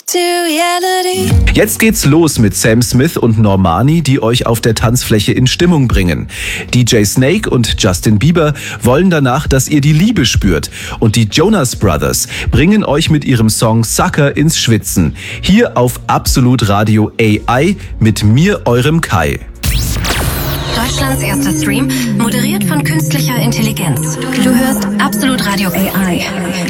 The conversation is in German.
Jetzt geht's los mit Sam Smith und Normani, die euch auf der Tanzfläche in Stimmung bringen. DJ Snake und Justin Bieber wollen danach, dass ihr die Liebe spürt. Und die Jonas Brothers bringen euch mit ihrem Song Sucker ins Schwitzen. Hier auf Absolut Radio AI mit mir, eurem Kai. Deutschlands erster Stream, moderiert von künstlicher Intelligenz. Du hörst Absolut Radio AI.